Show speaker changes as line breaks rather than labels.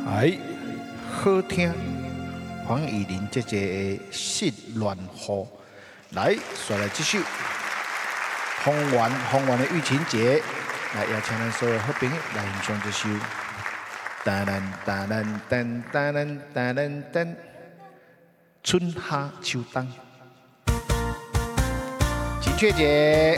哎，好听，黄以玲姐姐的《失恋雨》，来，再来这首红丸的玉琴姐，来邀请咱所有好朋友来欣赏这首。哒啦哒啦噔哒啦哒啦噔，春夏秋冬，金雀姐。